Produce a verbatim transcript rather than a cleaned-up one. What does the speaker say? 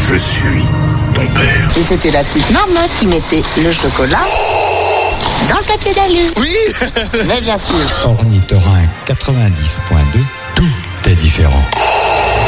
Je suis ton père. Et c'était la petite marmotte qui mettait le chocolat dans le papier d'alu. Oui. Mais bien sûr. Ornithorynque quatre-vingt-dix point deux, tout est différent.